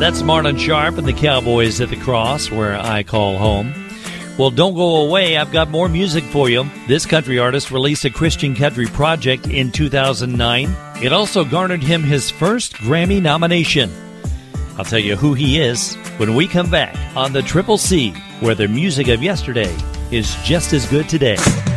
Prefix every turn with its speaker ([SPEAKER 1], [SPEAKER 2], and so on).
[SPEAKER 1] That's Marlon Sharp and the Cowboys at the Cross, where I call home. Well, don't go away. I've got more music for you. This country artist released a Christian country project in 2009. It also garnered him his first Grammy nomination. I'll tell you who he is when we come back on the Triple C, where the music of yesterday is just as good today.